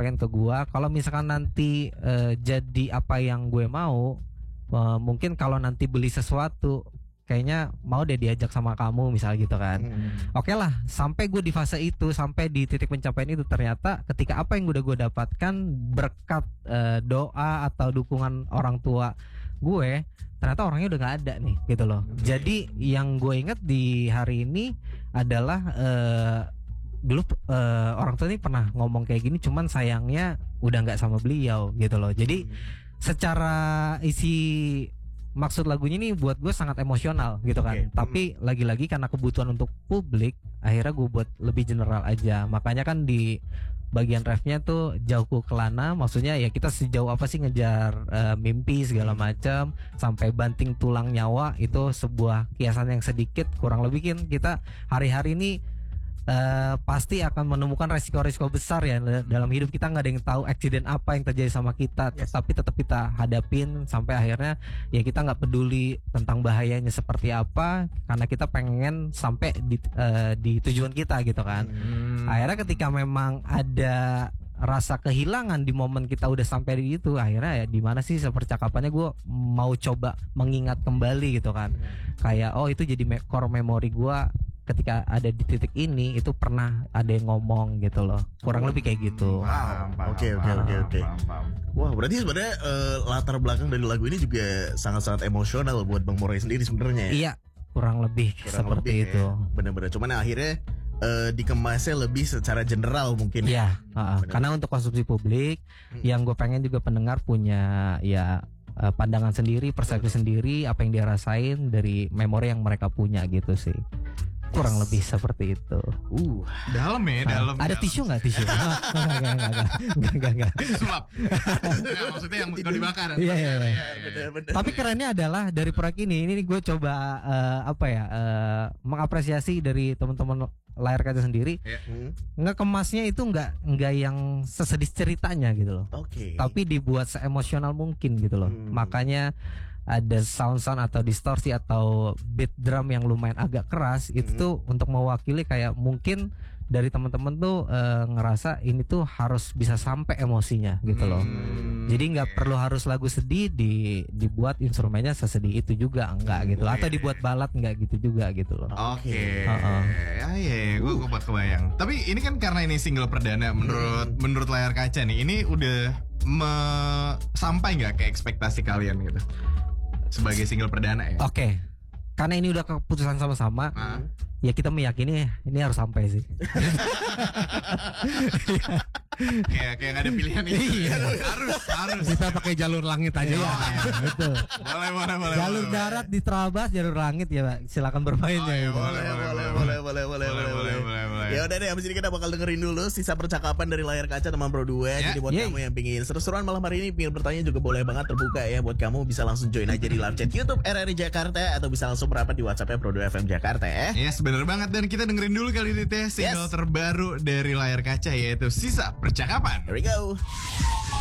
sampaikan ke gue, kalau misalkan nanti jadi apa yang gue mau, mungkin kalau nanti beli sesuatu kayaknya mau deh diajak sama kamu misalnya gitu kan. Oke lah, sampai gue di fase itu, sampai di titik pencapaian itu, ternyata ketika apa yang udah gue dapatkan berkat doa atau dukungan orang tua gue, ternyata orangnya udah nggak ada nih gitu loh. Jadi yang gue ingat di hari ini adalah dulu orang tua ini pernah ngomong kayak gini, cuman sayangnya udah nggak sama beliau gitu loh. Jadi secara isi maksud lagunya ini buat gue sangat emosional gitu kan. Tapi lagi-lagi karena kebutuhan untuk publik, akhirnya gue buat lebih general aja. Makanya kan di bagian refnya tuh jauhku kelana, maksudnya ya kita sejauh apa sih ngejar mimpi segala macam sampai banting tulang nyawa. Itu sebuah kiasan yang sedikit, kurang lebih kan kita hari-hari ini pasti akan menemukan resiko-resiko besar ya dalam hidup kita. Nggak ada yang tahu accident apa yang terjadi sama kita, tapi tetap kita hadapin sampai akhirnya ya kita nggak peduli tentang bahayanya seperti apa, karena kita pengen sampai di tujuan kita gitu kan. Akhirnya ketika memang ada rasa kehilangan di momen kita udah sampai di itu, akhirnya ya di mana sih percakapannya, gue mau coba mengingat kembali gitu kan. Kayak oh itu jadi core memory gue ketika ada di titik ini, itu pernah ada yang ngomong gitu loh. Kurang lebih kayak gitu. Oke. Wah, berarti sebenarnya latar belakang dari lagu ini juga sangat-sangat emosional buat Bang Moray sendiri sebenarnya. Iya, kurang lebih seperti itu. Ya. Benar-benar. Cuman akhirnya dikemasnya lebih secara general mungkin. Iya, karena untuk konsumsi publik, yang gue pengen juga pendengar punya ya pandangan sendiri, persepsi sendiri, apa yang dia rasain dari memori yang mereka punya gitu sih. Kurang lebih seperti itu. Dalam ya, dalam. Ada tisu nggak tisu? Enggak. Sulap. Nggak, maksudnya yang kalau dibakar. Iya. Benar. Tapi kerennya adalah dari proyek ini gue coba mengapresiasi dari teman-teman layar kaca sendiri. Ngekemasnya itu nggak yang sesedih ceritanya gitu loh. Tapi dibuat seemosional mungkin gitu loh. Makanya ada sound atau distorsi atau beat drum yang lumayan agak keras. Itu tuh untuk mewakili kayak mungkin dari teman-teman tuh ngerasa ini tuh harus bisa sampai emosinya gitu loh. Jadi nggak perlu harus lagu sedih dibuat instrumennya sesedih itu juga, enggak gitu. Atau dibuat balad, enggak gitu juga gitu loh. Iya, gue buat kebayang. Tapi ini kan karena ini single perdana, menurut layar kaca nih, ini udah sampai nggak ke ekspektasi kalian gitu sebagai single perdana ya? Oke. Karena ini udah keputusan sama-sama, ya kita meyakini ini harus sampai sih. Kayak nggak ada pilihan ini. harus kita pakai jalur langit aja ya. Betul. Boleh. Jalur darat di Trabas, jalur langit ya Pak. Silakan bermain ya. Boleh. Ya udah deh, abis ini kita bakal dengerin dulu sisa percakapan dari layar kaca teman Pro 2. Jadi buat kamu yang pingin seru-seruan malam hari ini, pingin bertanya juga boleh banget, terbuka ya buat kamu. Bisa langsung join aja di live chat YouTube RRI Jakarta, atau bisa langsung merapat di WhatsApp-nya Pro 2 FM Jakarta ya. Yes, bener banget. Dan kita dengerin dulu kali ini single terbaru dari layar kaca, yaitu Sisa Percakapan. Here we go.